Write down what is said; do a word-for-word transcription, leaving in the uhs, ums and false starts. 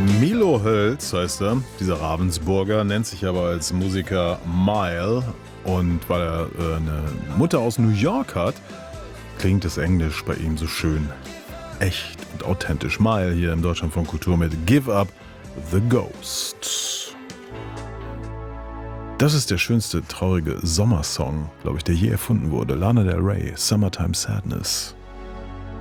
Milo Hölz heißt er, dieser Ravensburger, nennt sich aber als Musiker Mile. Und weil er äh, eine Mutter aus New York hat, klingt das Englisch bei ihm so schön echt und authentisch. Mile hier im Deutschlandfunk Kultur mit Give Up the Ghost. Das ist der schönste traurige Sommersong, glaube ich, der je erfunden wurde. Lana Del Rey, Summertime Sadness.